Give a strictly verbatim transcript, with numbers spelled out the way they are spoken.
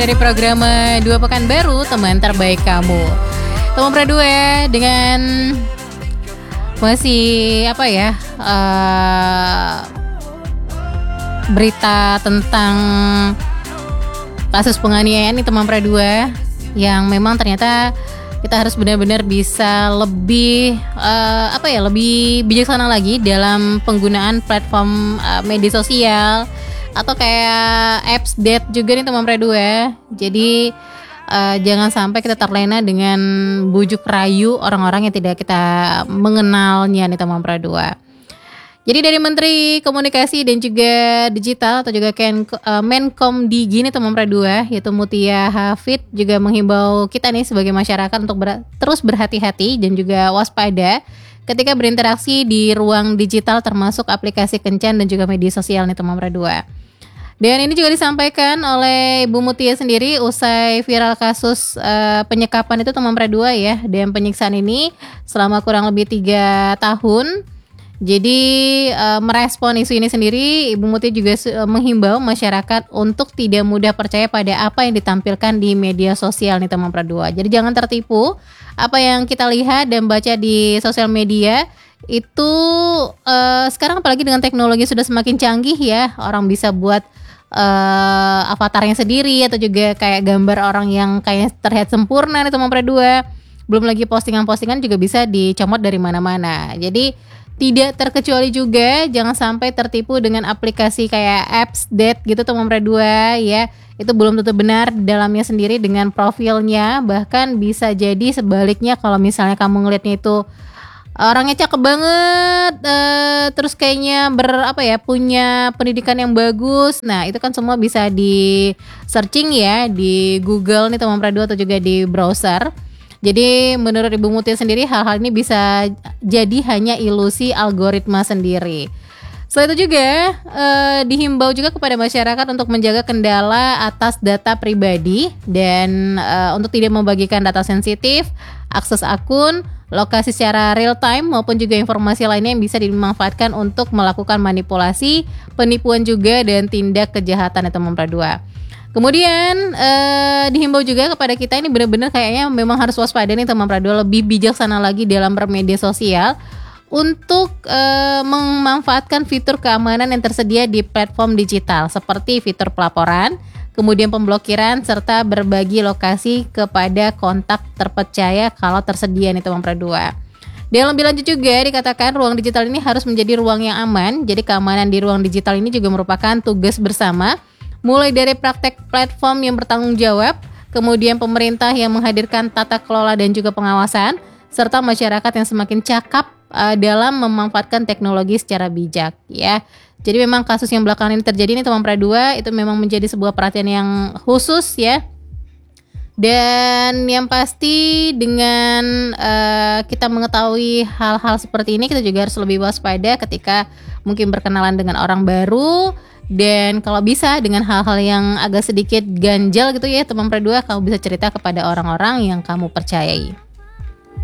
Dari program Dua Pekan Baru, teman terbaik kamu. Teman Pra dua dengan masih apa ya? Uh, berita tentang kasus penganiayaan nih teman Pra dua, yang memang ternyata kita harus benar-benar bisa lebih uh, apa ya lebih bijaksana lagi dalam penggunaan platform uh, media sosial atau kayak apps date juga nih teman Pra dua. Jadi uh, jangan sampai kita terlena dengan bujuk rayu orang-orang yang tidak kita mengenalnya nih teman Pra dua. Jadi dari Menteri Komunikasi dan juga Digital atau juga Ken, uh, Menkom Digi nih teman Pra dua, yaitu Mutia Hafid, juga menghimbau kita nih sebagai masyarakat untuk ber- terus berhati-hati dan juga waspada ketika berinteraksi di ruang digital termasuk aplikasi kencan dan juga media sosial nih teman Pra dua. Dan ini juga disampaikan oleh Bu Mutia sendiri usai viral kasus uh, penyekapan itu teman Pra dua ya, dan penyiksaan ini selama kurang lebih tiga tahun. Jadi uh, merespon isu ini sendiri, Ibu Mutia juga uh, menghimbau masyarakat untuk tidak mudah percaya pada apa yang ditampilkan di media sosial nih teman Pra dua. Jadi jangan tertipu apa yang kita lihat dan baca di sosial media itu uh, sekarang apalagi dengan teknologi sudah semakin canggih ya, orang bisa buat uh, avatarnya sendiri atau juga kayak gambar orang yang kayak terlihat sempurna nih teman Pra dua. Belum lagi postingan-postingan juga bisa dicomot dari mana-mana. Jadi tidak terkecuali juga jangan sampai tertipu dengan aplikasi kayak apps date gitu teman Pra dua ya. Itu belum tentu benar di dalamnya sendiri dengan profilnya. Bahkan bisa jadi sebaliknya, kalau misalnya kamu ngelihatnya itu orangnya cakep banget, uh, terus kayaknya ber apa ya punya pendidikan yang bagus. Nah itu kan semua bisa di searching ya di Google nih teman Pra dua atau juga di browser. Jadi menurut Ibu Mutia sendiri hal-hal ini bisa jadi hanya ilusi algoritma sendiri. Selain itu juga eh, dihimbau juga kepada masyarakat untuk menjaga kendala atas data pribadi dan eh, untuk tidak membagikan data sensitif, akses akun, lokasi secara real time maupun juga informasi lainnya yang bisa dimanfaatkan untuk melakukan manipulasi, penipuan juga dan tindak kejahatan ya teman Pra dua. Kemudian eh, dihimbau juga kepada kita ini benar-benar kayaknya memang harus waspada nih teman Pra dua, lebih bijaksana lagi dalam bermedia sosial untuk eh, memanfaatkan fitur keamanan yang tersedia di platform digital seperti fitur pelaporan, kemudian pemblokiran serta berbagi lokasi kepada kontak terpercaya kalau tersedia nih teman Pra dua. Dan lebih lanjut juga dikatakan ruang digital ini harus menjadi ruang yang aman. Jadi keamanan di ruang digital ini juga merupakan tugas bersama, mulai dari praktek platform yang bertanggung jawab, kemudian pemerintah yang menghadirkan tata kelola dan juga pengawasan, serta masyarakat yang semakin cakap uh, dalam memanfaatkan teknologi secara bijak ya. Jadi memang kasus yang belakangan ini terjadi nih teman Pra dua itu memang menjadi sebuah perhatian yang khusus ya. Dan yang pasti dengan uh, kita mengetahui hal-hal seperti ini, kita juga harus lebih waspada ketika mungkin berkenalan dengan orang baru. Dan kalau bisa dengan hal-hal yang agak sedikit ganjal gitu ya teman Pra dua, kamu bisa cerita kepada orang-orang yang kamu percayai.